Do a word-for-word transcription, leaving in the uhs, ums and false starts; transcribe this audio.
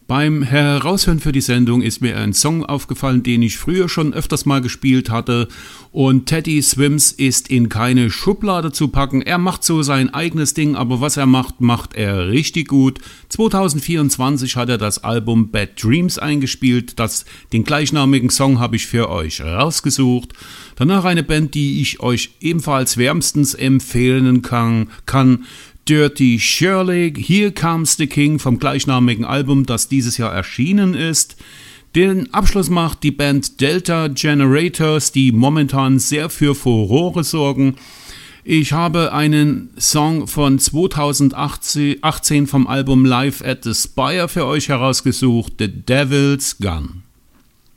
Beim Heraushören für die Sendung ist mir ein Song aufgefallen, den ich früher schon öfters mal gespielt hatte, und Teddy Swims ist in keine Schublade zu packen. Er macht so sein eigenes Ding, aber was er macht, macht er richtig gut. zwanzig vierundzwanzig hat er das Album Bad Dreams eingespielt. Das, den gleichnamigen Song habe ich für euch rausgesucht. Danach eine Band, die ich euch ebenfalls wärmstens empfehlen kann, kann Dirty Shirley, Here Comes the King vom gleichnamigen Album, das dieses Jahr erschienen ist. Den Abschluss macht die Band Delta Generators, die momentan sehr für Furore sorgen. Ich habe einen Song von zwanzig achtzehn vom Album Live at the Spire für euch herausgesucht, The Devil's Gun.